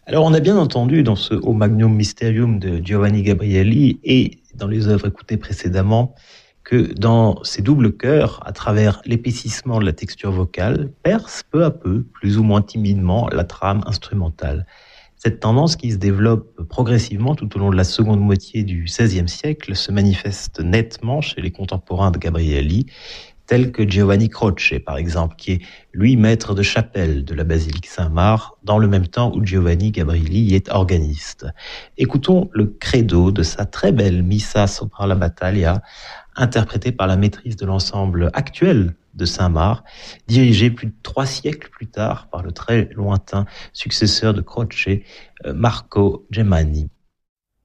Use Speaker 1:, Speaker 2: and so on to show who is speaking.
Speaker 1: Alors, on a bien entendu dans ce O Magnum Mysterium de Giovanni Gabrieli et dans les œuvres écoutées précédemment que dans ces doubles chœurs, à travers l'épaississement de la texture vocale, perce peu à peu, plus ou moins timidement, la trame instrumentale. Cette tendance qui se développe progressivement tout au long de la seconde moitié du XVIe siècle se manifeste nettement chez les contemporains de Gabrieli, tels que Giovanni Croce, par exemple, qui est, lui, maître de chapelle de la basilique Saint-Marc, dans le même temps où Giovanni Gabrieli est organiste. Écoutons le credo de sa très belle Missa sopra la battaglia, interprétée par la maîtrise de l'ensemble actuel de Saint-Marc, dirigé plus de 3 siècles plus tard par le très lointain successeur de Croce, Marco Gemani.